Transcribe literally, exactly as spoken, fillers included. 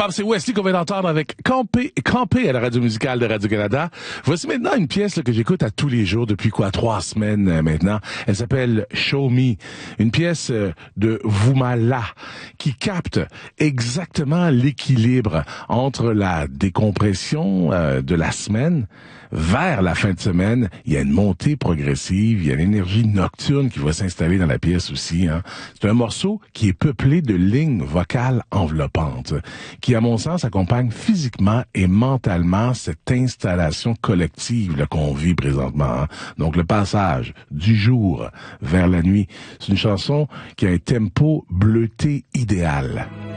Bob, c'est Wesley qu'on vient d'entendre avec Campé, Campé à la radio musicale de Radio-Canada. Voici maintenant une pièce là, que j'écoute à tous les jours depuis quoi, trois semaines euh, maintenant. Elle s'appelle Show Me. Une pièce euh, de Voumala qui capte exactement l'équilibre entre la décompression euh, de la semaine vers la fin de semaine. Il y a une montée progressive, il y a l'énergie nocturne qui va s'installer dans la pièce aussi. Hein. C'est un morceau qui est peuplé de lignes vocales enveloppantes, qui, à mon sens, accompagne physiquement et mentalement cette installation collective là, qu'on vit présentement. Hein. Donc, le passage du jour vers la nuit, c'est une chanson qui a un tempo bleuté idéal.